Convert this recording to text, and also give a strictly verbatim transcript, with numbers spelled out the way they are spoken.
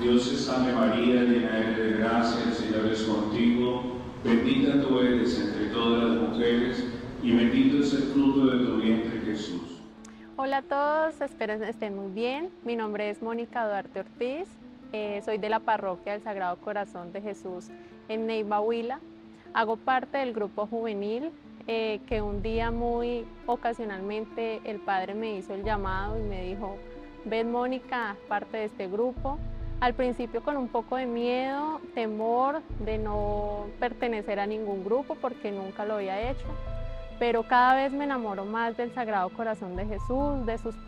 Dios te salve María, llena eres de gracia, el Señor es contigo, bendita tú eres entre todas las mujeres, y bendito es el fruto de tu vientre, Jesús. Hola a todos, espero que estén muy bien. Mi nombre es Mónica Duarte Ortiz, eh, soy de la parroquia del Sagrado Corazón de Jesús en Neiva, Huila. Hago parte del grupo juvenil eh, que un día muy ocasionalmente el padre me hizo el llamado y me dijo: ven Mónica, haz parte de este grupo. Al principio con un poco de miedo, temor de no pertenecer a ningún grupo porque nunca lo había hecho, pero cada vez me enamoro más del Sagrado Corazón de Jesús, de sus